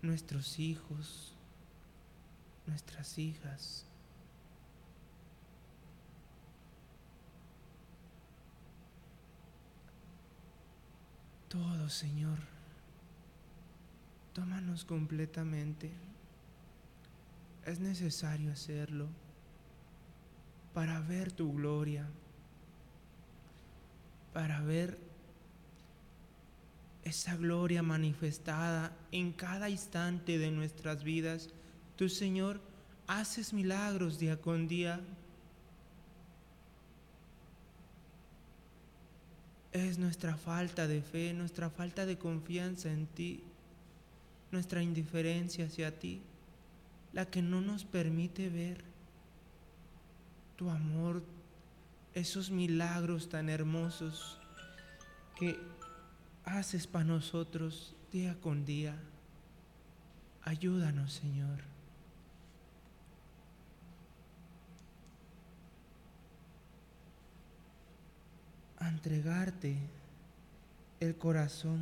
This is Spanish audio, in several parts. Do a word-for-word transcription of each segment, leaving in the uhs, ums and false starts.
nuestros hijos, nuestras hijas. Todo, Señor, tómanos completamente. Es necesario hacerlo para ver tu gloria, para ver esa gloria manifestada en cada instante de nuestras vidas. Tú, Señor, haces milagros día con día. Es nuestra falta de fe, nuestra falta de confianza en ti, nuestra indiferencia hacia ti, la que no nos permite ver tu amor, esos milagros tan hermosos que haces para nosotros día con día. Ayúdanos, Señor. A entregarte el corazón.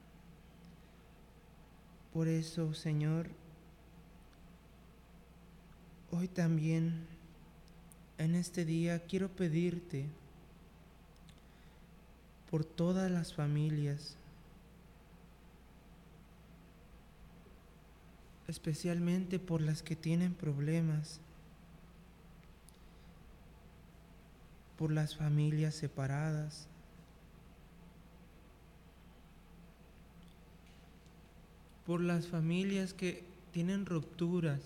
Por eso, Señor, hoy también, en este día, quiero pedirte por todas las familias, especialmente por las que tienen problemas, por las familias separadas, por las familias que tienen rupturas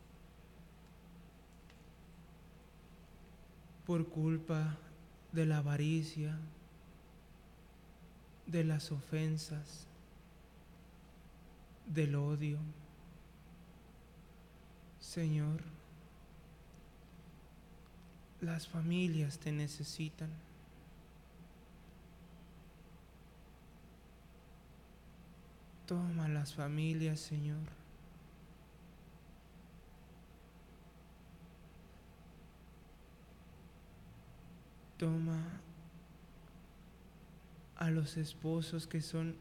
por culpa de la avaricia, de las ofensas, del odio. Señor, las familias te necesitan. Toma las familias, Señor. Toma a los esposos que son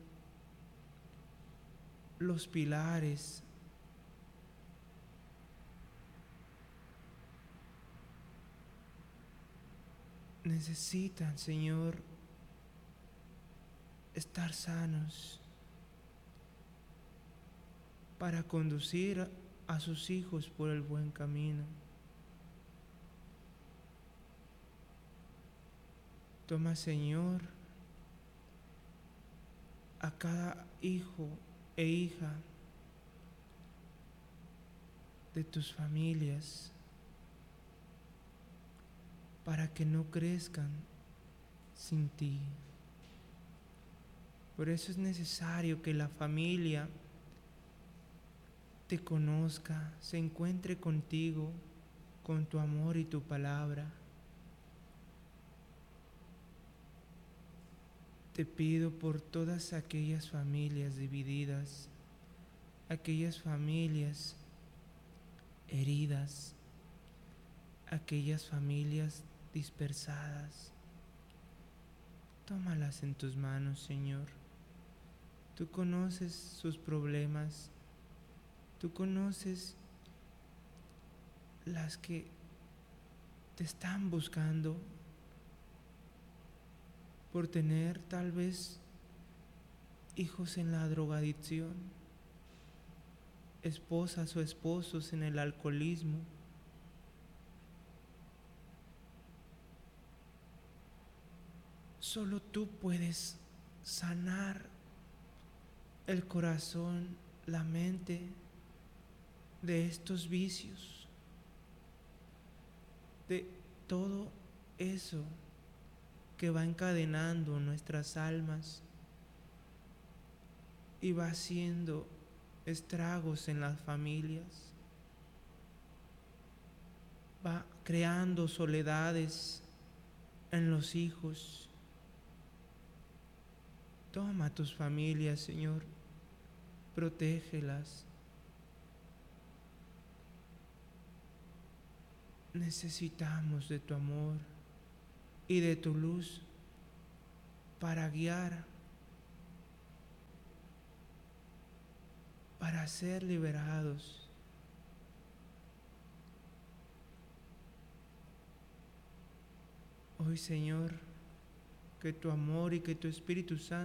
los pilares necesitan, Señor, estar sanos para conducir a sus hijos por el buen camino. Toma, Señor, a cada hijo e hija de tus familias para que no crezcan sin ti. Por eso es necesario que la familia te conozca, se encuentre contigo, con tu amor y tu palabra. Te pido por todas aquellas familias divididas, aquellas familias heridas, aquellas familias dispersadas. Tómalas en tus manos, Señor. Tú conoces sus problemas. Tú conoces las que te están buscando por tener tal vez hijos en la drogadicción, esposas o esposos en el alcoholismo. Solo tú puedes sanar el corazón, la mente de estos vicios, de todo eso que va encadenando nuestras almas y va haciendo estragos en las familias, va creando soledades en los hijos. Toma tus familias, Señor, protégelas. Necesitamos de tu amor y de tu luz para guiar, para ser liberados. Hoy, Señor, que tu amor y que tu Espíritu Santo